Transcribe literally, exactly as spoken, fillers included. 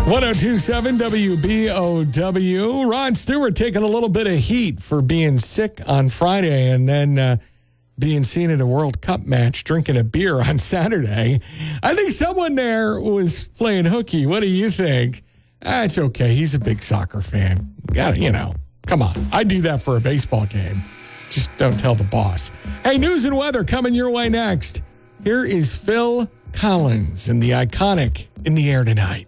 one oh two point seven W B O W. Ron Stewart taking a little bit of heat for being sick on Friday and then uh, being seen at a World Cup match drinking a beer on Saturday. I think someone there was playing hooky. What do you think? Ah, it's okay. He's a big soccer fan. Got it, you know. Come on. I do that for a baseball game. Just don't tell the boss. Hey, news and weather coming your way next. Here is Phil Collins and the iconic In the Air Tonight.